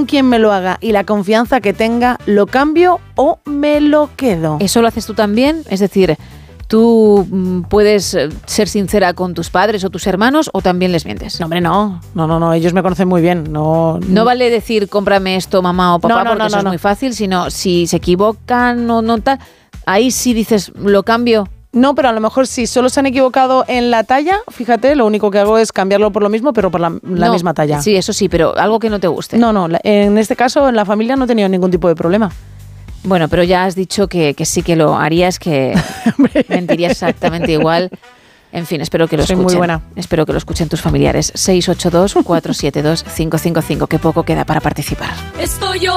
quien me lo haga y la confianza que tenga, ¿lo cambio o me lo quedo? ¿Eso lo haces tú también? Es decir, ¿tú puedes ser sincera con tus padres o tus hermanos o también les mientes? No, hombre, no, ellos me conocen muy bien. No vale decir cómprame esto, mamá o papá, porque eso es muy fácil, sino si se equivocan o no tal, ahí sí dices, ¿lo cambio? No, pero a lo mejor si solo se han equivocado en la talla, fíjate, lo único que hago es cambiarlo por lo mismo, pero por la misma talla. Sí, eso sí, pero algo que no te guste. No, en este caso en la familia no he tenido ningún tipo de problema. Bueno, pero ya has dicho que sí que lo harías, que mentirías exactamente igual. En fin, espero que lo escuchen. Muy buena. Espero que lo escuchen tus familiares. 682-472-555. Qué poco queda para participar. Estoy yo